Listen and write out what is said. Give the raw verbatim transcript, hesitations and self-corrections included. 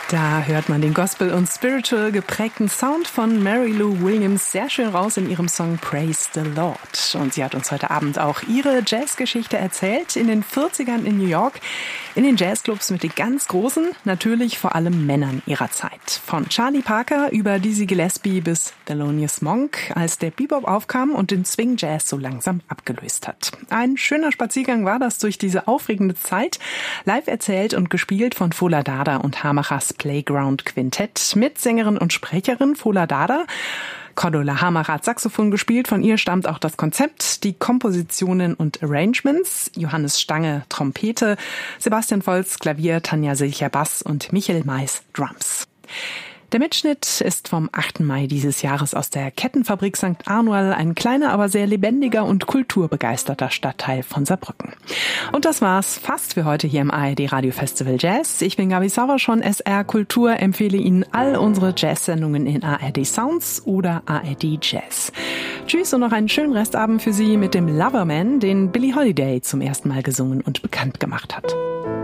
Da hört man den Gospel- und Spiritual geprägten Sound von Mary Lou Williams sehr schön raus in ihrem Song Praise the Lord. Und sie hat uns heute Abend auch ihre Jazzgeschichte erzählt. In den vierzigern in New York, in den Jazzclubs mit den ganz Großen, natürlich vor allem Männern ihrer Zeit. Von Charlie Parker über Dizzy Gillespie bis Thelonious Monk, als der Bebop aufkam und den Swing Jazz so langsam abgelöst hat. Ein schöner Spaziergang war das durch diese aufregende Zeit. Live erzählt und gespielt von Fola Dada und Hamachers Playground Quintett mit Sängerin und Sprecherin Fola Dada. Cordula Hamacher hat Saxophon gespielt, von ihr stammt auch das Konzept, die Kompositionen und Arrangements. Johannes Stange Trompete, Sebastian Volz Klavier, Tanja Silcher Bass und Michael Mais Drums. Der Mitschnitt ist vom achten Mai dieses Jahres aus der Kettenfabrik Sankt Anual, ein kleiner, aber sehr lebendiger und kulturbegeisterter Stadtteil von Saarbrücken. Und das war's fast für heute hier im A R D Radio Festival Jazz. Ich bin Gabi Sauer von S R Kultur, empfehle Ihnen all unsere Jazz-Sendungen in A R D Sounds oder A R D Jazz. Tschüss und noch einen schönen Restabend für Sie mit dem Loverman, den Billie Holiday zum ersten Mal gesungen und bekannt gemacht hat.